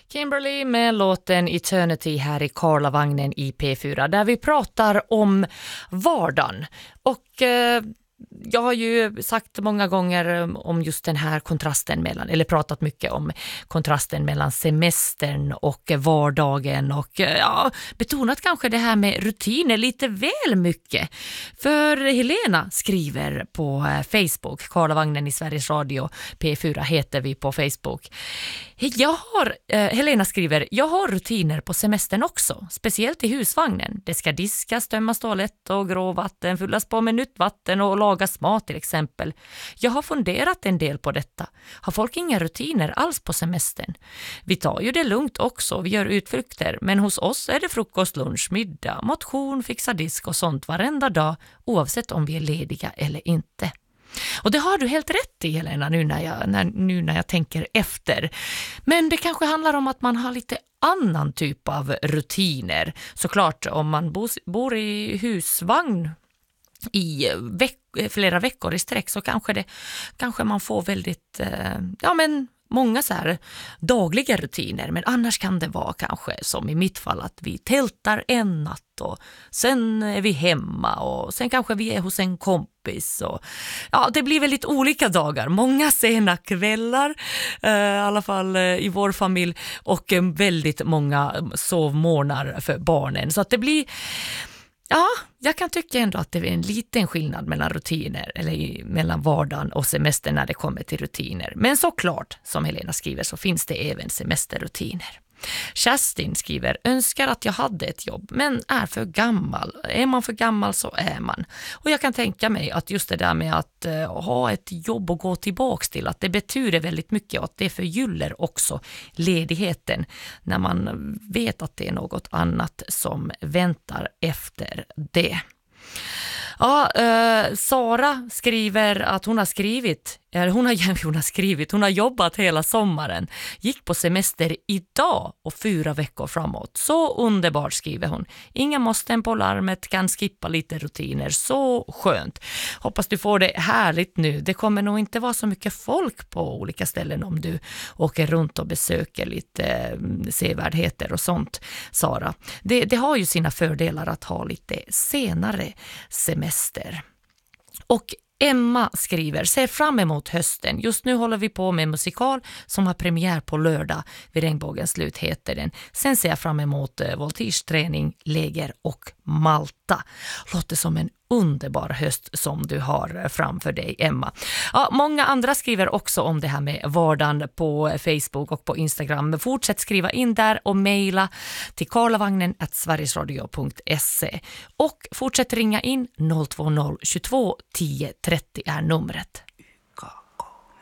Kimberly med låten Eternity här i Karlavagnen i P4 där vi pratar om vardagen. Och jag har ju sagt många gånger om just den här kontrasten mellan, eller pratat mycket om kontrasten mellan semestern och vardagen och betonat kanske det här med rutiner lite väl mycket. För Helena skriver på Facebook, Karlavagnen i Sveriges Radio, P4 heter vi på Facebook. Helena skriver, jag har rutiner på semestern också, speciellt i husvagnen. Det ska diskas, tömmas toalett och gråvatten, fyllas på med nytt vatten och lagas mat till exempel. Jag har funderat en del på detta. Har folk inga rutiner alls på semestern? Vi tar ju det lugnt också, vi gör utflykter, men hos oss är det frukost, lunch, middag, motion, fixa disk och sånt varenda dag, oavsett om vi är lediga eller inte. Och det har du helt rätt i, Helena, nu när jag tänker efter. Men det kanske handlar om att man har lite annan typ av rutiner. Såklart, om man bor i husvagn i flera veckor i sträck så kanske man får väldigt många så här dagliga rutiner, men annars kan det vara kanske som i mitt fall att vi tältar en natt och sen är vi hemma och sen kanske vi är hos en kompis och det blir väldigt olika dagar, många sena kvällar i alla fall i vår familj och väldigt många sovmorgnar för barnen, så att det blir jag kan tycka ändå att det är en liten skillnad mellan rutiner eller mellan vardagen och semester när det kommer till rutiner. Men såklart, som Helena skriver, så finns det även semesterrutiner. Kerstin skriver, önskar att jag hade ett jobb men är för gammal. Är man för gammal så är man. Och jag kan tänka mig att just det där med att ha ett jobb och gå tillbaks till, att det betyder väldigt mycket och att det förgyller också ledigheten när man vet att det är något annat som väntar efter det. Sara skriver att hon har jobbat hela sommaren, gick på semester idag och 4 veckor framåt. Så underbart, skriver hon. Inga måsten på larmet, kan skippa lite rutiner, så skönt. Hoppas du får det härligt nu. Det kommer nog inte vara så mycket folk på olika ställen om du åker runt och besöker lite sevärdheter och sånt, Sara. Det har ju sina fördelar att ha lite senare semester. Och Emma skriver, ser fram emot hösten. Just nu håller vi på med musikal som har premiär på lördag. Vid regnbågens slut heter den. Sen ser jag fram emot voltigeträning, läger och Malta. Låter som en underbar höst som du har framför dig, Emma. Många andra skriver också om det här med vardagen på Facebook och på Instagram. Fortsätt skriva in där och mejla till karlavagnen@sverigesradio.se och fortsätt ringa in 020 22 10 30 är numret.